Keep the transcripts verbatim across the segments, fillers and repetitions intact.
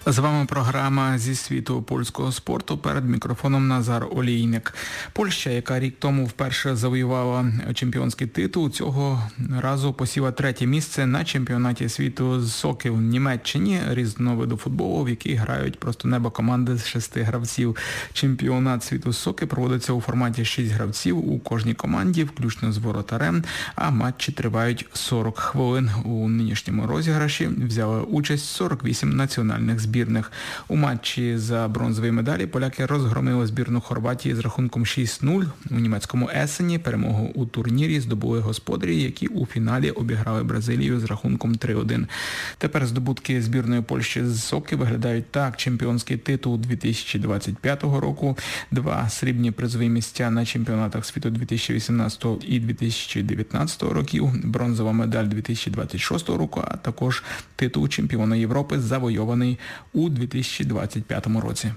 З вами програма зі світу польського спорту. Перед мікрофоном Назар Олійник. Польща, яка рік тому вперше завоювала чемпіонський титул, цього разу посіла третє місце на чемпіонаті світу з соків в Німеччині, різного виду футболу, в який грають просто небо команди з шести гравців. Чемпіонат світу з соки проводиться у форматі шість гравців у кожній команді, включно з воротарем, а матчі тривають сорок хвилин. У нинішньому розіграші взяли участь сорок вісім національних збірних. У матчі за бронзові медалі поляки розгромили збірну Хорватії з рахунком шість нуль. У німецькому Есені перемогу у турнірі здобули господарі, які у фіналі обіграли Бразилію з рахунком три один. Тепер здобутки збірної Польщі з соки виглядають так. Чемпіонський титул дві тисячі двадцять п'ятого року, два срібні призові місця на чемпіонатах світу дві тисячі вісімнадцятого і дві тисячі дев'ятнадцятого років, бронзова медаль дві тисячі двадцять шостого року, а також титул чемпіона Європи, завойований у дві тисячі двадцять п'ятому році.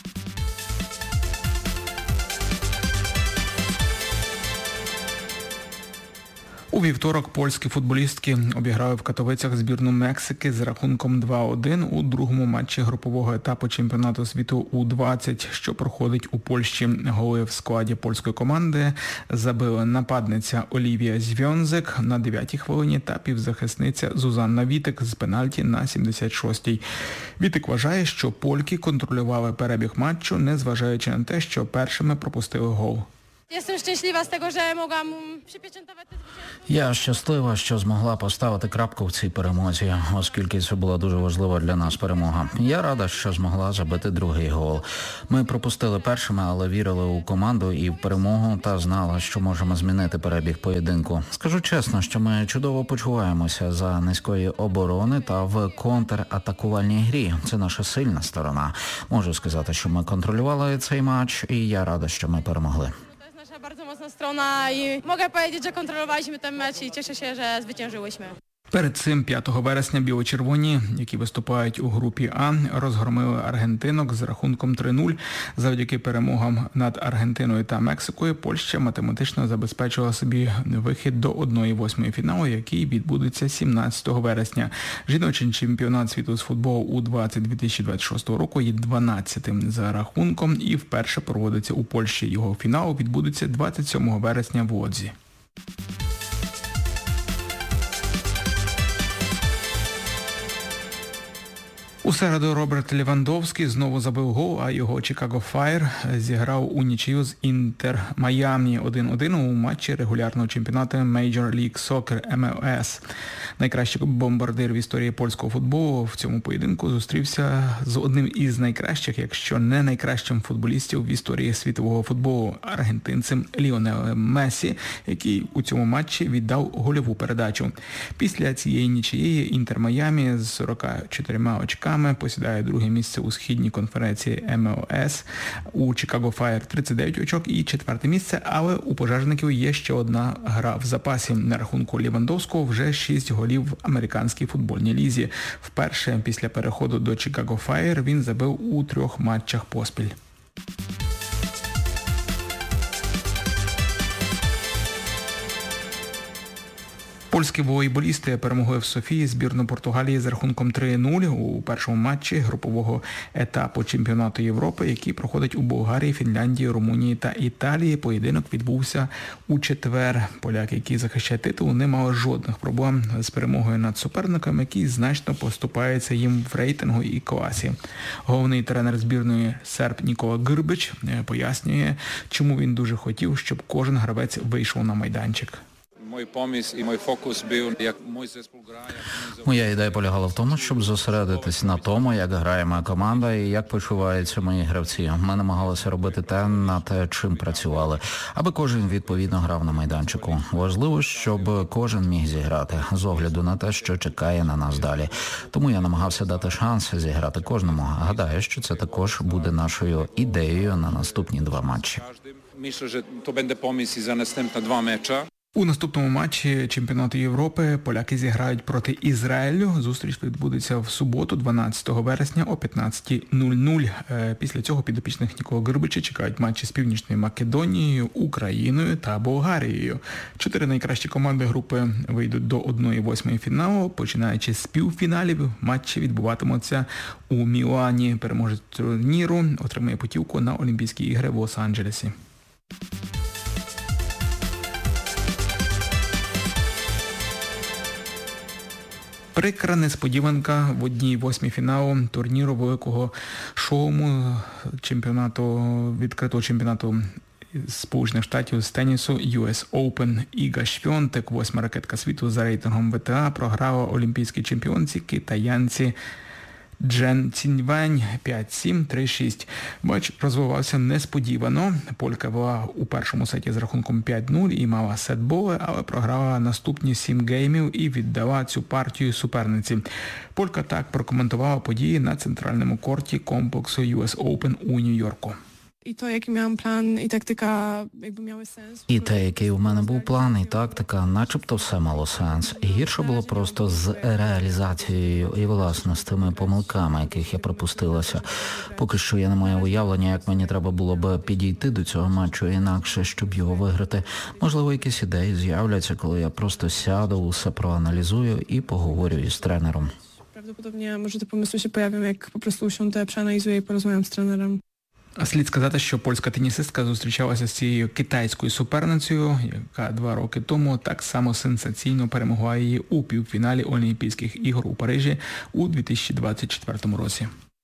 У вівторок польські футболістки обіграли в Катовицях збірну Мексики з рахунком два один у другому матчі групового етапу чемпіонату світу У двадцять, що проходить у Польщі. Голи в складі польської команди забили нападниця Олівія Звьонзек на дев'ятій хвилині та півзахисниця Зузанна Вітик з пенальті на сімдесят шостій. Вітик вважає, що польки контролювали перебіг матчу, незважаючи на те, що першими пропустили гол. Jestem szczęśliwa z tego, że mogłam przypieczętować te zwycięstwo. Я щаслива, що змогла поставити крапку в цій перемозі, оскільки це була дуже важлива для нас перемога. Я рада, що змогла забити другий гол. Ми пропустили першими, але вірили у команду і в перемогу та знала, що можемо змінити перебіг поєдинку. Скажу чесно, що ми чудово почуваємося за низької оборони та в контратакувальній грі. Це наша сильна сторона. Можу сказати, що ми контролювали цей матч, і я рада, що ми перемогли. Nasza bardzo mocna strona i mogę powiedzieć, że kontrolowaliśmy ten mecz i cieszę się, że zwyciężyłyśmy. Перед цим п'ятого вересня біло-червоні, які виступають у групі А, розгромили аргентинок з рахунком три нуль. Завдяки перемогам над Аргентиною та Мексикою Польща математично забезпечила собі вихід до одної восьмої фіналу, який відбудеться сімнадцятого вересня. Жіночий чемпіонат світу з футболу У двадцять дві тисячі двадцять шостого року є дванадцятим за рахунком і вперше проводиться у Польщі. Його фінал відбудеться двадцять сьомого вересня в Лодзі. У середу Роберт Левандовський знову забив гол, а його Chicago Fire зіграв у нічию з Інтер Майамі один один у матчі регулярного чемпіонату Major League Soccer Ем Ел Ес. Найкращий бомбардир в історії польського футболу в цьому поєдинку зустрівся з одним із найкращих, якщо не найкращим футболістів в історії світового футболу, аргентинцем Ліонелем Месі, який у цьому матчі віддав гольову передачу. Після цієї нічиєї Інтер Майамі з сорок чотирма очками посідає друге місце у східній конференції Ем Ел Ес. У Chicago Fire тридцять дев'ять очок і четверте місце, але у пожежників є ще одна гра в запасі. На рахунку Левандовського вже шість голів в американській футбольній лізі. Вперше після переходу до Chicago Fire він забив у трьох матчах поспіль. Польські волейболісти перемогли в Софії збірну Португалії з рахунком три нуль у першому матчі групового етапу чемпіонату Європи, який проходить у Болгарії, Фінляндії, Румунії та Італії. Поєдинок відбувся у четвер. Поляки, які захищають титул, не мали жодних проблем з перемогою над суперником, який значно поступається їм в рейтингу і класі. Головний тренер збірної серб Нікола Грбич пояснює, чому він дуже хотів, щоб кожен гравець вийшов на майданчик. Мой помис і мой фокус був, як мой зespół грає. Моя ідея полягала в тому, щоб зосередитись на тому, як грає моя команда і як почуваються мої гравці. Ми намагалися робити те, над чим працювали, аби кожен відповідно грав на майданчику. Важливо, щоб кожен міг зіграти, з огляду на те, що чекає на нас далі. Тому я намагався дати шанс зіграти кожному. Гадаю, що це також буде нашою ідеєю на наступні два матчі. Myślę, że to będzie pomysł i za następne dwa mecze. У наступному матчі чемпіонату Європи поляки зіграють проти Ізраїлю. Зустріч відбудеться в суботу, дванадцятого вересня о п'ятнадцята нуль нуль. Після цього підопічних Ніколи Гирбича чекають матчі з Північною Македонією, Україною та Болгарією. Чотири найкращі команди групи вийдуть до одної восьмої фіналу. Починаючи з півфіналів, матчі відбуватимуться у Мілані. Переможець турніру отримає путівку на Олімпійські ігри в Лос-Анджелесі. Прикра несподіванка в одній восьмій фіналу турніру великого шоуму чемпіонату, відкритого чемпіонату Сполучених Штатів з тенісу ю ес Open. Іга Швьонтек, восьма ракетка світу за рейтингом ве те а, програла олімпійській чемпіонці китаянці Джен Ціньвань п'ять сім, три шість. Матч розвивався несподівано. Полька була у першому сеті з рахунком п'ять нуль і мала сетболи, але програла наступні сім геймів і віддала цю партію суперниці. Полька так прокоментувала події на центральному корті комплексу ю ес Open у Нью-Йорку. І то, який мав план, і тактика, якби мали сенс. І те, який у мене був план, і тактика, начебто все мало сенс. І гірше було просто з реалізацією і, власне, з тими помилками, яких я припустилася. Поки що я не маю уявлення, як мені треба було б підійти до цього матчу інакше, щоб його виграти. Можливо, якісь ідеї з'являться, коли я просто сяду, усе проаналізую і поговорю із тренером. Prawdopodobnie może te pomysły się pojawią, jak po prostu usiądę, przeanalizuję i porozmawiam z trenerem. Слід сказати, що польська тенісистка зустрічалася з цією китайською суперницею, яка два роки тому так само сенсаційно перемогла її у півфіналі Олімпійських ігор у Парижі у дві тисячі двадцять четвертому році.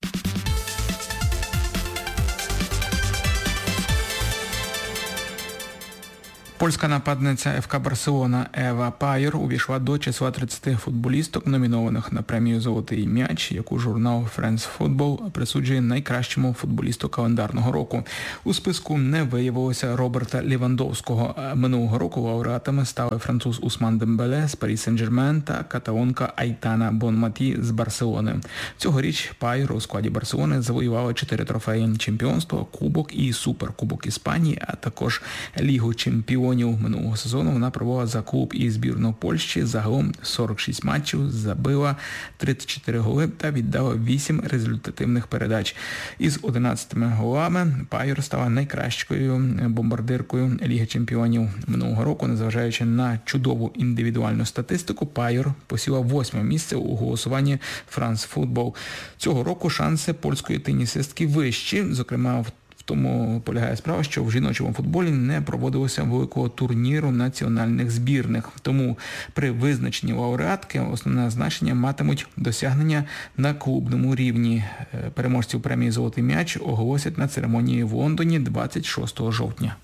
Польська нападниця еф ка Барселона Ева Пайер увійшла до числа тридцяти футболісток, номінованих на премію «Золотий м'яч», яку журнал France Football присуджує найкращому футболісту календарного року. У списку не виявилося Роберта Лівандовського. Минулого року лауреатами стали француз Усман Дембеле з Парі Сен-Жермен та каталонка Айтана Бонматі з Барселони. Цьогоріч Пайер у складі Барселони завоювала чотири трофеї: чемпіонство, кубок і суперкубок Іспанії, а також Лігу чемпіонів. Минулого сезону вона провела за клуб і збірну Польщі. Загалом сорок шість матчів, забила тридцять чотири голи та віддала вісім результативних передач. Із одинадцятьма голами Пайер стала найкращою бомбардиркою Ліги чемпіонів минулого року. Незважаючи на чудову індивідуальну статистику, Пайер посіла восьме місце у голосуванні France Football. Цього року шанси польської тенісистки вищі, зокрема в тому полягає справа, що в жіночому футболі не проводилося великого турніру національних збірних. Тому при визначенні лауреатки основне значення матимуть досягнення на клубному рівні. Переможців премії «Золотий м'яч» оголосять на церемонії в Лондоні двадцять шостого жовтня.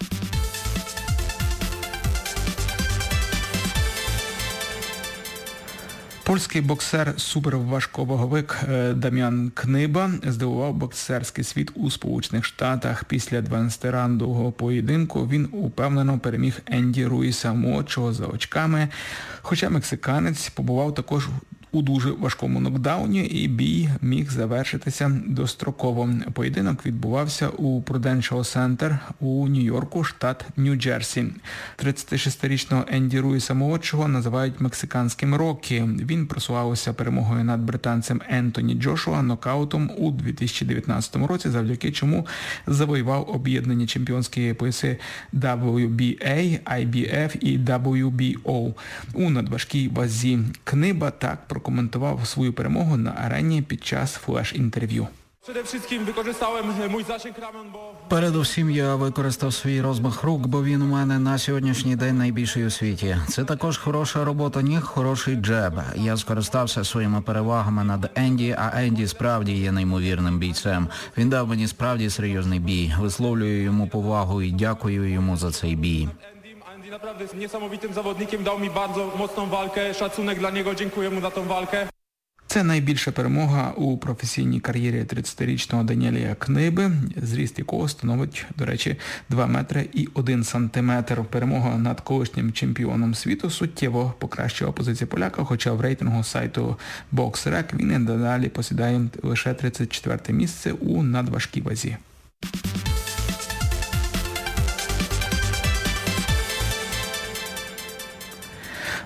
Польський боксер-суперважковаговик Дам'ян Книба здивував боксерський світ у Сполучених Штатах. Після дванадцятираундового поєдинку він упевнено переміг Енді Руїса-молодшого за очками, хоча мексиканець побував також у дуже важкому нокдауні, і бій міг завершитися достроково. Поєдинок відбувався у Prudential Center у Нью-Йорку, штат Нью-Джерсі. тридцятишестирічного Енді Руїса-молодшого називають мексиканським Рокі. Він прославився перемогою над британцем Ентоні Джошуа нокаутом у дві тисячі дев'ятнадцятому році, завдяки чому завоював об'єднані чемпіонські пояси дабл ю бі ей, ай бі еф і дабл ю бі о у надважкій вазі. Книба так прокоментував свою перемогу на арені під час флеш-інтерв'ю. Передусім я використав свій розмах рук, бо він у мене на сьогоднішній день найбільший у світі. Це також хороша робота ніг, хороший джеб. Я скористався своїми перевагами над Енді, а Енді справді є неймовірним бійцем. Він дав мені справді серйозний бій. Висловлюю йому повагу і дякую йому за цей бій. Naprawdę jest niesamowitym zawodnikiem, dał mi bardzo mocną walkę, szacunek dla niego, dziękuję mu za tą walkę. Це найбільша перемога у професійній кар'єрі тридцятирічного Даніеля Книби, зріст якого становить, до речі, два метри і один сантиметр. Перемога над колишнім чемпіоном світу суттєво покращила позиції поляка, хоча в рейтингу сайту BoxRec він і надалі посідає лише тридцять четверте місце у надважкій вазі.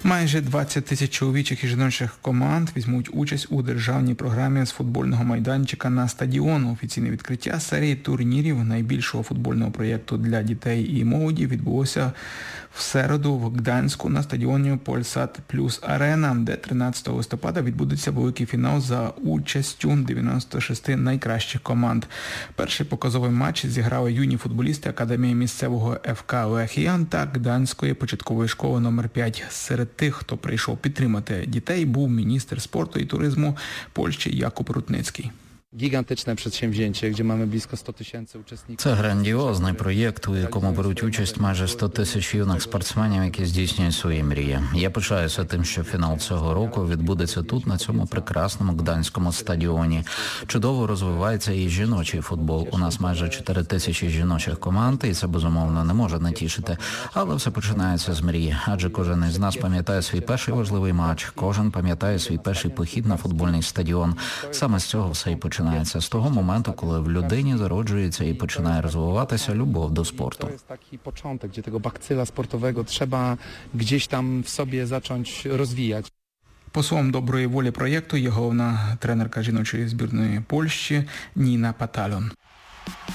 Майже двадцять тисяч чоловічих і жіночих команд візьмуть участь у державній програмі з футбольного майданчика на стадіон. Офіційне відкриття серії турнірів найбільшого футбольного проєкту для дітей і молоді відбулося в середу в Гданську на стадіоні Польсат Плюс Арена, де тринадцятого листопада відбудеться великий фінал за участю дев'яноста шести найкращих команд. Перший показовий матч зіграли юні футболісти Академії місцевого еф ка Лехія та Гданської початкової школи номер п'ять. Серед тих, хто прийшов підтримати дітей, був міністр спорту і туризму Польщі Jakub Rutnicki. Gigantyczne przedsięwzięcie, gdzie mamy blisko sto tysięcy uczestników. Це грандіозний проєкт, у якому беруть участь майже сто тисяч юних спортсменів, які здійснюють свої мрії. Я пишаюся тим, що фінал цього року відбудеться тут, на цьому прекрасному Гданському стадіоні. Чудово розвивається і жіночий футбол. У нас майже чотири тисячі жіночих команд, і це, безумовно, не може не тішити. Але все починається з мрії, адже кожен із нас пам'ятає свій перший важливий матч, кожен пам'ятає свій перший похід на футбольний стадіон. Саме з цього все і починається. Починається з того моменту, коли в людині зароджується і починає розвиватися любов до спорту. To jest taki początek, gdzie tego bakcyla sportowego trzeba gdzieś tam w sobie zacząć rozwijać. Послом доброї волі проєкту є головна тренерка жіночої збірної Польщі Ніна Патальон.